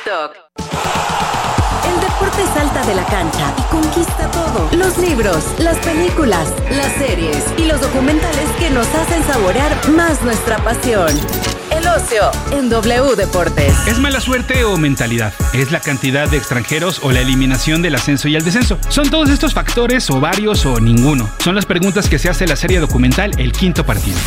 TikTok. El deporte salta de la cancha y conquista todo. Los libros, las películas, las series y los documentales que nos hacen saborear más nuestra pasión. El ocio en W Deportes. ¿Es mala suerte o mentalidad? ¿Es la cantidad de extranjeros o la eliminación del ascenso y el descenso? ¿Son todos estos factores o varios o ninguno? Son las preguntas que se hace la serie documental El Quinto Partido.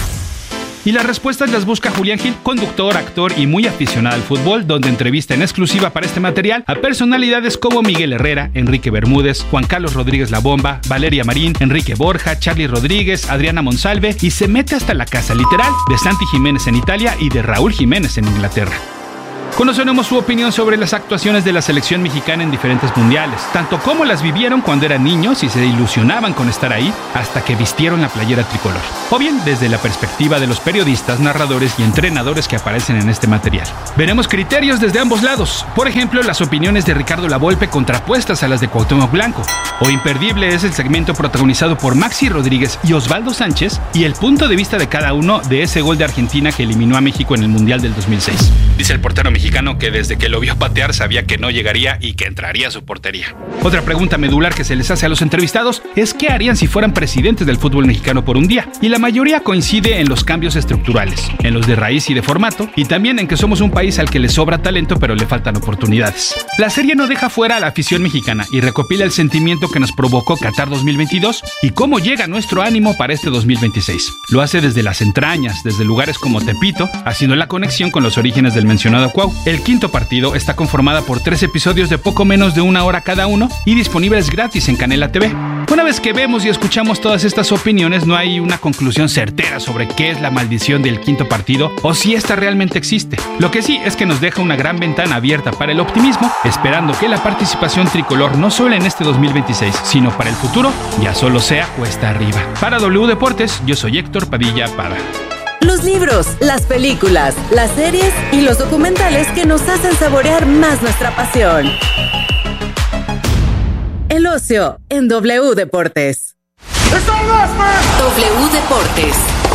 Y las respuestas las busca Julián Gil, conductor, actor y muy aficionado al fútbol, donde entrevista en exclusiva para este material a personalidades como Miguel Herrera, Enrique Bermúdez, Juan Carlos Rodríguez La Bomba, Valeria Marín, Enrique Borja, Charly Rodríguez, Adriana Monsalve, y se mete hasta la casa literal de Santi Jiménez en Italia y de Raúl Jiménez en Inglaterra. Conoceremos su opinión sobre las actuaciones de la selección mexicana en diferentes mundiales, tanto como las vivieron cuando eran niños y se ilusionaban con estar ahí hasta que vistieron la playera tricolor, o bien desde la perspectiva de los periodistas, narradores y entrenadores que aparecen en este material. Veremos criterios desde ambos lados, por ejemplo, las opiniones de Ricardo Lavolpe contrapuestas a las de Cuauhtémoc Blanco, o imperdible es el segmento protagonizado por Maxi Rodríguez y Osvaldo Sánchez y el punto de vista de cada uno de ese gol de Argentina que eliminó a México en el Mundial del 2006. Dice el portero mexicano que desde que lo vio patear sabía que no llegaría y que entraría a su portería. Otra pregunta medular que se les hace a los entrevistados es qué harían si fueran presidentes del fútbol mexicano por un día, y la mayoría coincide en los cambios estructurales, en los de raíz y de formato, y también en que somos un país al que le sobra talento pero le faltan oportunidades. La serie no deja fuera a la afición mexicana y recopila el sentimiento que nos provocó Qatar 2022 y cómo llega nuestro ánimo para este 2026. Lo hace desde las entrañas, desde lugares como Tepito, haciendo la conexión con los orígenes del mencionado Cuau. El Quinto Partido está conformada por 3 episodios de poco menos de 1 hora cada uno y disponibles gratis en Canela TV. Una vez que vemos y escuchamos todas estas opiniones, no hay una conclusión certera sobre qué es la maldición del Quinto Partido o si esta realmente existe. Lo que sí es que nos deja una gran ventana abierta para el optimismo, esperando que la participación tricolor no solo en este 2026, sino para el futuro, ya solo sea cuesta arriba. Para W Deportes, yo soy Héctor Padilla Pada. Los libros, las películas, las series y los documentales que nos hacen saborear más nuestra pasión. El ocio en W Deportes. W Deportes.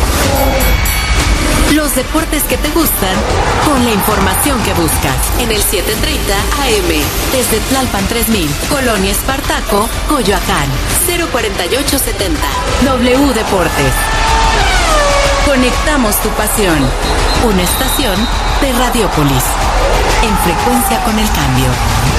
Los deportes que te gustan con la información que buscas. En el 730 AM. Desde Tlalpan 3000, Colonia Espartaco, Coyoacán. 04870. W Deportes. Conectamos tu pasión. Una estación de Radiópolis. En frecuencia con el cambio.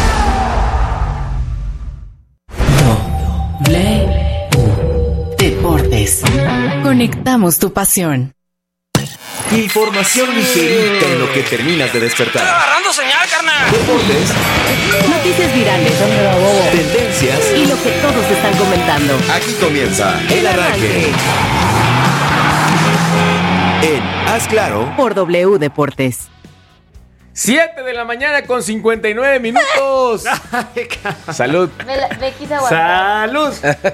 W Deportes. Conectamos tu pasión. Información ligerita en lo que terminas de despertar. ¡Estoy agarrando señal, carnal! Deportes. Noticias virales. Tendencias. Y lo que todos están comentando. Aquí comienza El Arranque. En Haz Claro por W Deportes. 7 de la mañana con 59 minutos. Salud. Me quise aguantar. ¡Salud!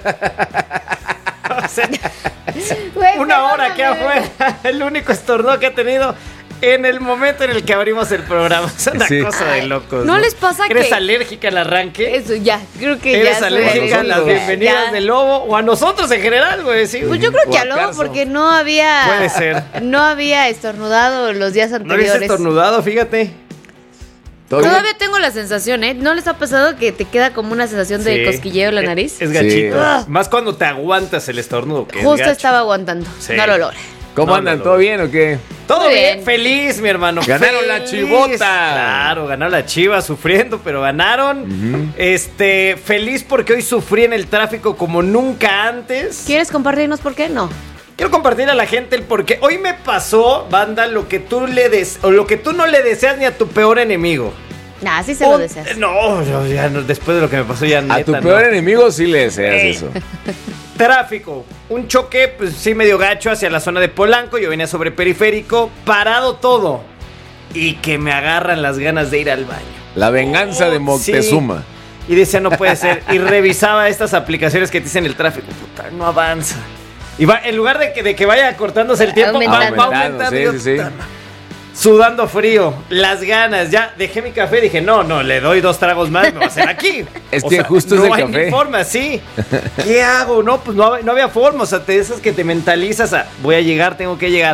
O sea, Güey, una hora perdóname. que afuera. El único estornudo que ha tenido en el momento en el que abrimos el programa. Es una cosa de locos. ¿no les pasa ¿Eres que- alérgica al arranque? Eso, ya, creo que ¿Eres ya. alérgica a las Ya. bienvenidas del lobo? O a nosotros en general, güey. Sí, Pues yo creo que a Lobo, ¿acaso? porque no había. Puede ser. No había estornudado los días No anteriores. habías estornudado, fíjate. Todavía tengo la sensación, ¿eh? ¿No les ha pasado que te queda como una sensación de Sí. cosquilleo en la nariz? Es gachito. Sí. Más cuando te aguantas el estornudo. Que es Justo gacho. estaba aguantando. Sí. No lo logra. ¿Cómo No, andan? no, ¿Todo bien o qué? Todo Muy bien, bien. feliz, mi hermano. Ganaron la Chivota. Claro, ganaron la Chivas sufriendo, pero ganaron. Feliz porque hoy sufrí en el tráfico como nunca antes. ¿Quieres compartirnos por qué? No. Quiero compartir a la gente el porqué. Hoy me pasó, banda, lo que tú lo que tú no le deseas ni a tu peor enemigo. Nah, sí se lo deseas. No, yo ya no, después de lo que me pasó ya neta, A tu no. peor enemigo sí le deseas eso. Tráfico, un choque, pues sí, medio gacho hacia la zona de Polanco. Yo venía sobre periférico, parado todo. Y que me agarran las ganas de ir al baño. La venganza de Moctezuma. Sí. Y decía, no puede ser. Y revisaba estas aplicaciones que te dicen el tráfico. Puta, no avanza. Y va, en lugar de que vaya cortándose el tiempo, va aumentando. Sí, Digo, sí, sí. puta, sudando frío, las ganas, ya dejé mi café, dije, no, le doy 2 tragos más, me va a hacer aquí. Es que justo es no el hay café. ni forma, sí. ¿Qué hago? No, pues no había forma, o sea, de esas que te mentalizas a, voy a llegar, tengo que llegar.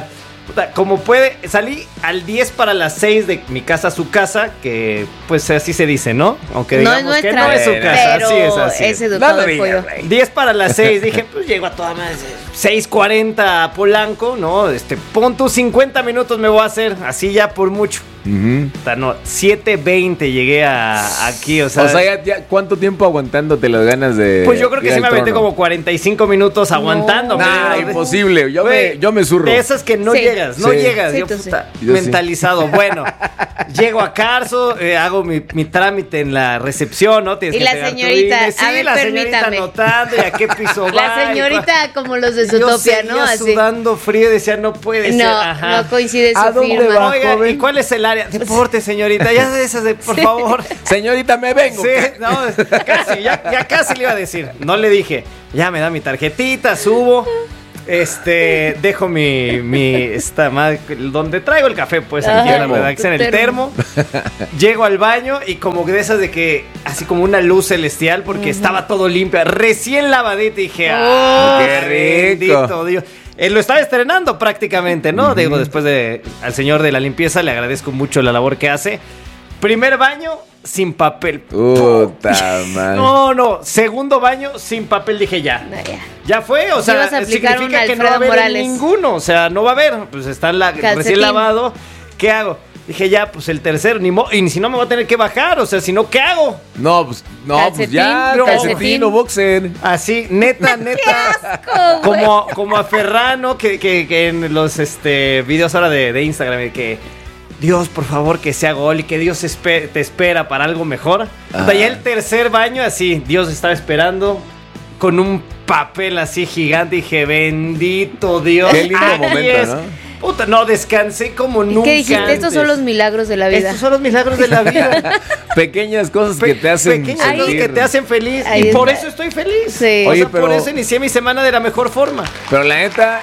puta, como puede, salí al 10 para las 6 de mi casa a su casa, que pues así se dice, ¿no? Aunque No digamos es que nuestra, no es su casa, pero así es así. es educado No lo el pollo. digas, 10 para las 6, dije, pues llego a toda madre. 6:40 a Polanco, ¿no? Pon tus 50 minutos me voy a hacer, así ya por mucho. Puta, no, 7:20 llegué aquí, o sea, ya, ¿cuánto tiempo aguantándote las ganas de pues yo creo que ir sí al me aventé trono? como 45 minutos aguantando. Nah, imposible. Yo me zurro. De esas que no Sí. llegas, no Sí. llegas. Sí, Yo, tú puta, sí. Yo sí. mentalizado. Bueno, llego a Carso, hago mi trámite en la recepción, ¿no? Tienes Y que la pegar tu señorita, INE. Sí, a ver, la señorita permítame. anotando y a qué piso va. La señorita como los de Yo Zootopia, seguía ¿no? Así. sudando frío, decía, no puede ser. No, Ajá. no coincide ¿A su dónde firma. va? Oiga, joven? ¿y cuál es el área? Deporte, señorita. Ya de esas, por favor. Señorita, me vengo. Sí, no, casi, ya casi le iba a decir. No le dije, ya me da mi tarjetita, subo. Dejo donde traigo el café, pues, aquí en la Termo. redacción, en el termo. Llego al baño y como de esas de que, así como una luz celestial, porque estaba todo limpio, recién lavadito, y dije, ¡ah, qué rico! bendito Dios! Lo estaba estrenando prácticamente, ¿no? Digo, después al señor de la limpieza le agradezco mucho la labor que hace. Primer baño, sin papel. Puta madre. No. Segundo baño, sin papel. Dije ya. No, ya. Ya fue, o sea, ibas a aplicar significa un que no va a Alfredo haber Morales. ninguno. O sea, no va a haber. Pues está Calcetín. recién lavado. ¿Qué hago? Dije ya, pues el tercero, y si no me voy a tener que bajar. O sea, si no, ¿qué hago? Pues Calcetín, ya, no. calcetín o boxer. Así, neta. asco, güey! Como a Ferrano, que en los videos ahora de Instagram, de que Dios, por favor, que sea gol y que Dios te espera para algo mejor. Puta, ya el tercer baño, así, Dios estaba esperando con un papel así gigante. Dije, bendito Dios. Qué lindo aquí momento, es. ¿no? Puta, no, descansé como ¿Y nunca qué dijiste? antes. Estos son los milagros de la vida. Estos son los milagros de la vida. Pequeñas cosas que te hacen Pequeñas cosas sentir. que te hacen feliz. Ahí Y por está. eso estoy feliz. Sí. O Oye, sea, por pero- eso inicié mi semana de la mejor forma. Pero la neta,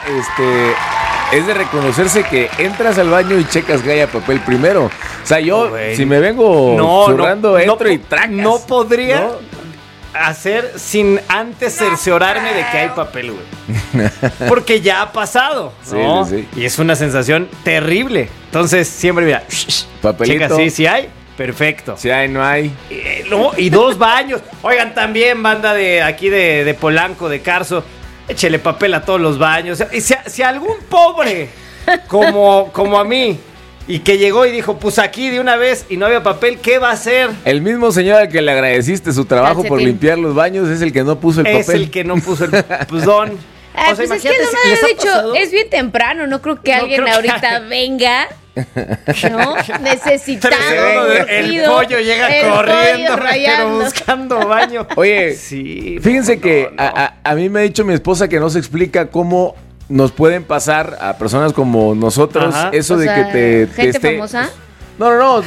es de reconocerse que entras al baño y checas que haya papel primero. O sea, yo, Güey. si me vengo zurrando, entro y po- tracas. No podría ¿No? hacer sin antes cerciorarme de que hay papel, güey. Porque ya ha pasado, ¿no? Sí. Y es una sensación terrible. Entonces, siempre mira, Papelito. checa, sí, sí hay, perfecto. Si hay, no hay. No, y 2 baños. Oigan, también banda de aquí de Polanco, de Carso, échele papel a todos los baños. Y si algún pobre como a mí, y que llegó y dijo, pues aquí de una vez y no había papel, ¿qué va a hacer? El mismo señor al que le agradeciste su trabajo por Calcetín. limpiar los baños es el que no puso el Es papel. el que no puso el pues don. Ay, O sea, pues es que imagínate no si me les había ha dicho, pasado. es bien temprano, no creo que No alguien creo que- ahorita venga, ¿no? Necesitando, El urgido, pollo llega el corriendo, pollo pero rayando. buscando baño. Oye, Sí. fíjense no, que no. A mí me ha dicho mi esposa que no se explica cómo nos pueden pasar a personas como nosotros Ajá. eso O de sea, que te gente esté- famosa, No.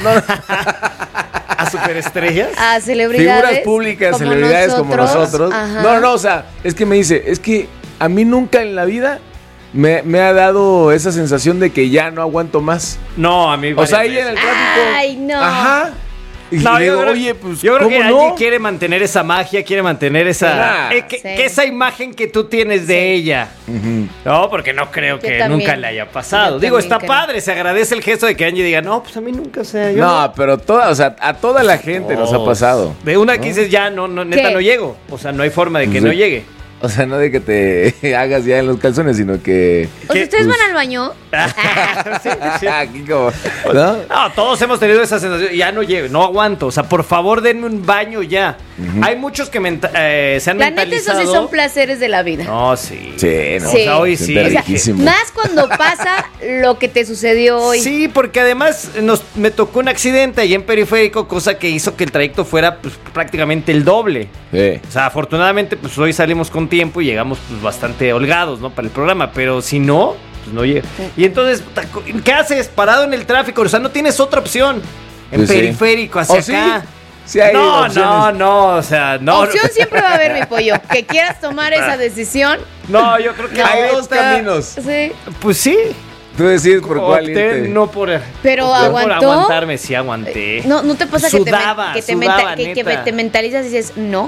¿A superestrellas? a celebridades, Figuras públicas, celebridades como nosotros. Ajá. No, o sea, es que me dice, es que a mí nunca en la vida me ha dado esa sensación de que ya no aguanto más. No, a mí O sea, varias ahí en el veces. tráfico. Ay, no. Ajá. Y No, digo, yo creo, oye, pues, yo creo que ¿cómo Angie no? quiere mantener esa magia, quiere mantener esa Sí. que esa imagen que tú tienes de ella. No, porque no creo que también. nunca le haya pasado. Yo Digo, también está creo. padre, se agradece el gesto de que Angie diga, no, pues a mí nunca, o sea, yo No, pero a toda la gente nos ha pasado. De una que dices, ya, no, neta, ¿Qué? no llego. O sea, no hay forma de que Pues no sí. llegue. O sea, no de que te hagas ya en los calzones, sino que... O sea, ¿ustedes Pues- van al baño? Sí, sí. Aquí como... ¿no? No, todos hemos tenido esa sensación. Ya no llego, no aguanto. O sea, por favor, denme un baño ya. Hay muchos que se han La neta, mentalizado. esos sí son placeres de la vida. No, sí. Sí, no. Sí. O sea, hoy Siente sí. O sea, riquísimo. más cuando pasa lo que te sucedió hoy. Sí, porque además me tocó un accidente ahí en Periférico, cosa que hizo que el trayecto fuera pues, prácticamente el doble. Sí. O sea, afortunadamente, pues hoy salimos con tiempo y llegamos pues, bastante holgados, ¿no? Para el programa, pero si no, pues no llega. Y entonces, puta, ¿qué haces? Parado en el tráfico, o sea, no tienes otra opción. En Pues sí. Periférico, hacia ¿Oh, sí? acá. Sí hay no, opciones. o sea, no. Opción siempre va a haber, mi pollo. Que quieras tomar esa decisión. No, yo creo que Hay dos neta, caminos. Sí. Pues sí. Tú decides por cuál Opté irte. no por. Pero opté por aguantó. aguantarme, sí aguanté. No te pasa Sudaba, que sudaba, te neta. mentalizas y dices, no.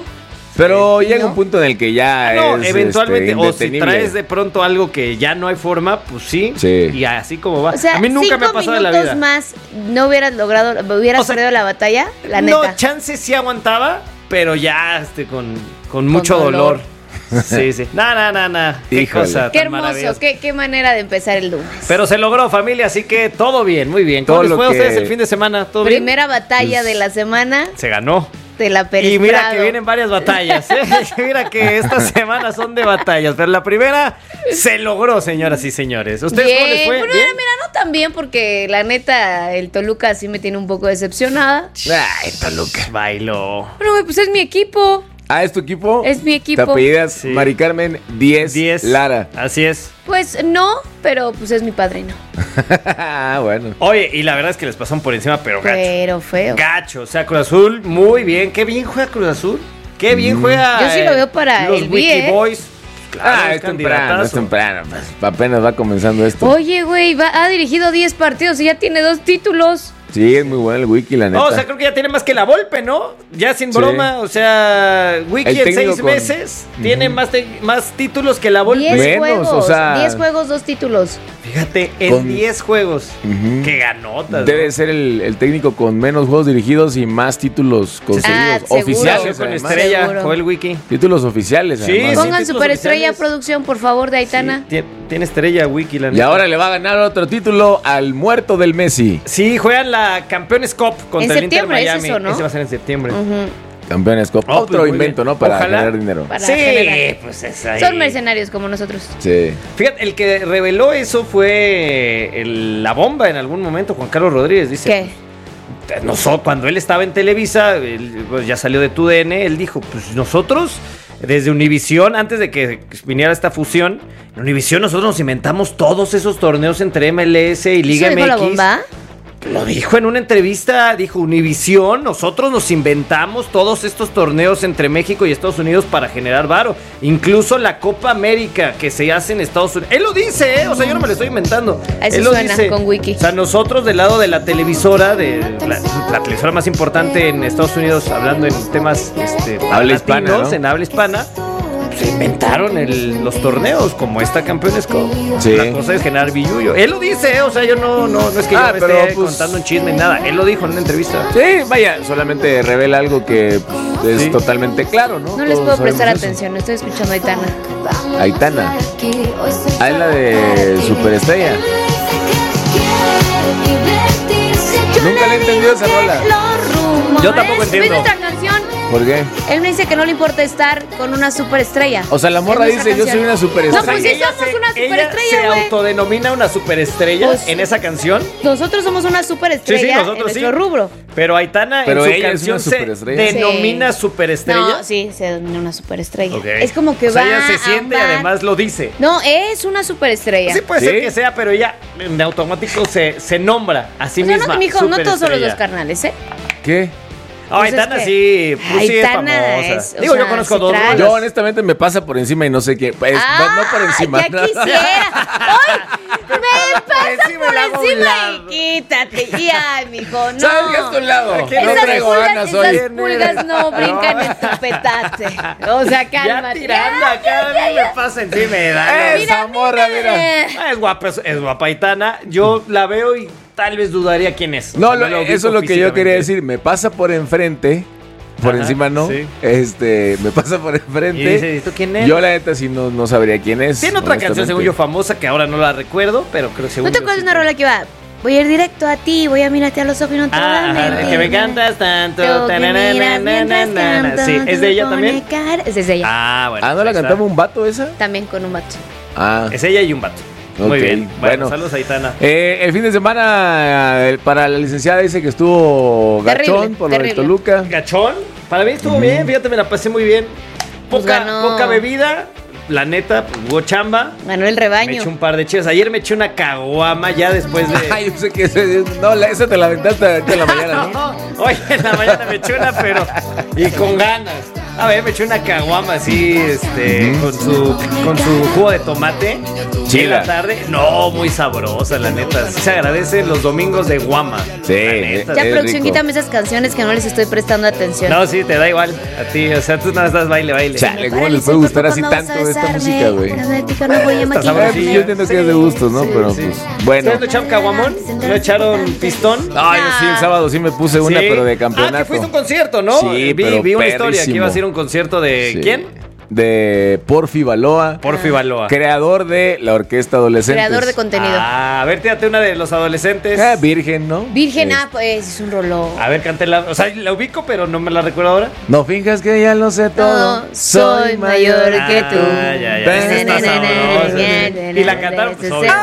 Pero llega un punto en el que ya No, es eventualmente, o si indetenible. traes de pronto algo que ya no hay forma, pues sí. Sí. Y así como va. O sea, a mí nunca me ha 5 pasado en la minutos vida. más no hubieras logrado, hubieras O sea, perdido la batalla, la No, neta. chance sí aguantaba, pero ya con mucho dolor. dolor. Sí, sí. Nah. Qué Híjole. cosa Qué tan hermoso, maravillosa. qué manera de empezar el lunes. Pero se logró, familia, así que todo bien, muy bien. Todo ¿Cómo les lo fue a que- ustedes el fin de semana? ¿Todo bien? Primera batalla de la semana, Se ganó. de la Y mira Peresprado. que vienen varias batallas, ¿eh? Mira que estas semanas son de batallas, pero la primera se logró, señoras y señores. ¿Ustedes cómo les fue? Bueno, ¿Bien? mira, no tan bien porque la neta, el Toluca sí me tiene un poco decepcionada. Ay, Toluca. Bailó. Bueno, güey, pues es mi equipo. Ah, ¿es tu equipo? Es mi equipo. Te apellidas Sí. Mari Carmen 10 Lara. Así es. Pues no, pero pues es mi padrino. Bueno. Oye, y la verdad es que les pasaron por encima, pero gacho. Pero feo. Gacho, o sea, Cruz Azul, muy bien. Qué bien juega Cruz Azul. Qué bien juega. Yo sí lo veo para los el Wiki B, ¿eh? Boys. Claro, Es temprano. Pues, apenas va comenzando esto. Oye, güey, ha dirigido 10 partidos y ya tiene 2 títulos. Sí, es muy bueno el wiki, la neta. No, o sea, creo que ya tiene más que la Volpe, ¿no? Ya sin Sí. broma, o sea, Wiki El en técnico 6 con- meses tiene más títulos que la Volpe. 10 Menos, juegos, o sea- 10 juegos, 2 títulos. Fíjate, en Con- 10 juegos. Ujú. Qué ganotas. Debe ¿no? ser el técnico con menos juegos dirigidos y más títulos conseguidos. seguro. Oficiales, Con además. Estrella, Seguro. fue el Wiki. Títulos oficiales, Sí, además. sí. Pongan títulos superestrella oficiales. producción, por favor, de Aitana. Sí, tiene estrella Wiki, la Y neta. ahora le va a ganar otro título al muerto del Messi. Sí, juegan la Campeones Cup contra En el Inter septiembre es Miami. eso, ¿no? Ese va a ser en septiembre. Ujú, Campeones Cup. Oh, pues Otro muy invento, bien. ¿no? Para Ojalá. generar dinero. para Sí, generar. pues es ahí. Son mercenarios como nosotros. Sí. Fíjate, el que reveló eso fue la bomba en algún momento, Juan Carlos Rodríguez. Dice, ¿Qué? cuando él estaba en Televisa, pues ya salió de TUDN, él dijo, pues nosotros, desde Univisión, antes de que viniera esta fusión, en Univisión nosotros nos inventamos todos esos torneos entre MLS y Liga ¿Eso MX. dijo la bomba? Lo dijo en una entrevista, dijo Univisión, nosotros nos inventamos todos estos torneos entre México y Estados Unidos para generar varo. Incluso la Copa América que se hace en Estados Unidos. Él lo dice, o sea, yo no me lo estoy inventando. Eso Él lo suena con Wiki. O sea, nosotros del lado de la televisora, de la televisora más importante en Estados Unidos, hablando en temas Habla hispana, latinos, ¿no? en habla hispana, se inventaron los torneos como esta Campeones Cup. Sí. La cosa es generar billuyo. Él lo dice, o sea, yo no es que yo me pero, esté pues, contando un chisme ni nada. Él lo dijo en una entrevista. Sí, vaya, solamente revela algo que pues, es Sí. totalmente claro, ¿no? No les Todos puedo prestar sabemos eso. atención, estoy escuchando a Aitana. Aitana. Ah, es la de Superestrella. Nunca le he entendido esa rola. Yo tampoco entiendo. ¿Ves nuestra canción? ¿Por qué? Él me dice que no le importa estar con una superestrella. O sea, la morra Es nuestra dice, yo soy canción. una superestrella. No, pues sí, ella somos una ella superestrella, se güey. autodenomina una superestrella Pues, en esa canción. Nosotros somos una superestrella Sí, sí, nosotros en sí. nuestro rubro. Pero Aitana Pero en su ella es canción una se superestrella. denomina Sí. superestrella. No, sí, se denomina una superestrella. Ok. Es como que O sea, va ella se a siente y amar. además lo dice. No, es una superestrella. Sí, puede ¿Sí? ser que sea, pero ella en automático se nombra a sí O sea, misma. no, mijo, no todos son los dos superestrella. carnales, ¿eh? ¿Qué? No, Pues es Aitana que- sí, pues sí es Aitana famosa. es, o Digo, yo sea, conozco sí dos trae. rolas. Yo honestamente me pasa por encima y no sé qué. Pues, no por encima. Ya quisiera. ¡Ay! Me pasa encima por la hago a un encima lado. y quítate. Y ay, mijo, no. ¿Sabes qué? Hasta un lado. Aquí No Esas traigo pulgas, ganas hoy. esas pulgas no brincan en tu petate. O sea, Ya cálmate. tirando acá, a mí me pasa encima y me da. Esa morra, mira. Es guapa, es guapa Aitana. Yo la veo y tal vez dudaría quién es. No, O sea, la ubico eso es lo que yo quería físicamente. decir. Me pasa por enfrente. Por Ajá, encima no. sí. Me pasa por enfrente. Y dice, ¿y tú quién es? Yo la neta sí no sabría quién es. Tiene otra canción, honestamente. según yo, famosa, que ahora no la recuerdo, pero creo que según ¿No te yo acuerdas sí de una rola que iba? Voy a ir directo a ti, voy a mirarte a los ojos y no te voy a Ah, ajá, mentir. que me cantas tanto. Yo que miras mientras canto, Sí, ¿es de ella te también? pone cara- Es de ella. Ah, bueno. Ah, ¿no la ahí está. cantaba un vato esa? También con un vato. Ah. Es ella y un vato. Muy Ok, bien. bueno. Bueno, saludos a Aitana. El fin de semana para la licenciada dice que estuvo Terrible, gachón por lo de terrible. Toluca. Gachón, para mí estuvo bien, fíjate, me la pasé muy bien. Pues Poca, ganó. poca bebida, la neta, pues, hubo chamba. Ganó el Me rebaño. eché un par de chivas. Ayer me eché una caguama ya después de. Ay, yo sé que esa te la aventaste ahorita en la mañana, ¿no? No, hoy en la mañana me eché una, pero. Y con ganas. A ver, me eché una caguama así, con su jugo de tomate. Chila. En la tarde, no, muy sabrosa, la neta. Sí se agradece los domingos de Guama. Sí, la neta. Ya, es producción, rico. quítame esas canciones que no les estoy prestando atención. No, sí, te da igual a ti. O sea, tú nada más das baile. Chale, ¿cómo les puede gustar así tanto esta música, güey? Sí, yo entiendo que es de gustos, ¿no? Pero sí. pues, bueno. ¿Ustedes no echaron caguamón? ¿No echaron pistón? No, yo sí, el sábado sí me puse una, Sí. pero de campeonato. Ah, que fuiste a un concierto, ¿no? Sí, vi pero una historia que perrísimo. ibas a ir a un concierto de... Sí. ¿Quién? De Porfi Baloa, Porfi Baloa. creador de la Orquesta Adolescentes. Creador de contenido. Ah, a ver, tírate una de los adolescentes. Virgen, ¿no? Virgen, pues es un rolón. A ver, cántela. O sea, la ubico, pero no me la recuerdo ahora. No finjas que ya lo sé todo. Soy mayor que tú. Ya. Esta está sabrosa. Y la cantaron, pues, obvio.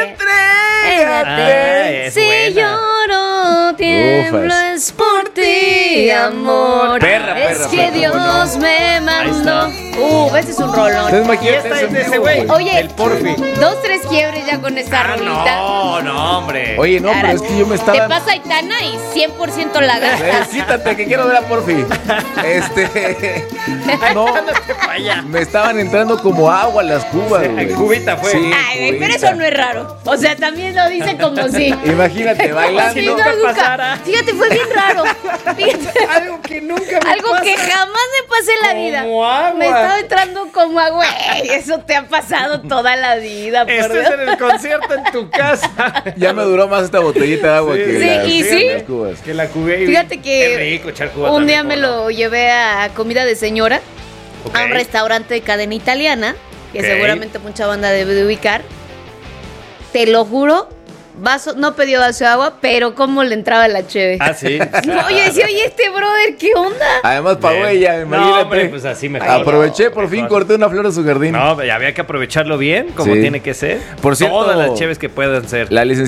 Ah, es Si buena. lloro, tiemblo, Ufas. es por ti, amor. Perra, es que perra, Dios me mandó. Ese es un rolón. Entonces, Y imagínate esta eso es de en ese vivo, güey. Oye, El Porfi. 2-3 quiebres ya con esta rolita. No, hombre. Oye, no, pero es que yo me Te estaba... pasa Aitana y 100% la gastas. Quítate, que quiero ver a Porfi. No, Ándate pa' allá. me estaban entrando como agua las cubas, Sí, güey. cubita fue. Sí, Ay, güey, pero cubita. eso no es raro. O sea, también lo dice como si. Imagínate, bailando. Si nunca pasara. Fíjate, fue bien raro. Fíjate. Algo que nunca me Algo pasa. que jamás me pasé en la vida. Como agua. Me estaba entrando como agua. Güey, eso te ha pasado toda la vida, por Estás Dios. en el concierto en tu casa. Ya me duró más esta botellita de agua Sí. que Sí, las, y sí. las cubas. Que la cubé. Fíjate que Qué rico echar cuba un día también, me ¿no? lo llevé a comida de señora Ok. a un restaurante de cadena italiana, que Ok. seguramente mucha banda debe de ubicar. Te lo juro, no pidió vaso de agua, pero cómo le entraba la cheve. Ah, sí. No, yo decía, oye, este brother, ¿qué onda? Además pagó ella, No, imagínate. hombre, pues así mejor. Aproveché, por fin Mejor. corté una flor de su jardín. No, había que aprovecharlo bien, como Sí. tiene que ser. Por cierto, Todas las cheves que puedan ser. La licenciada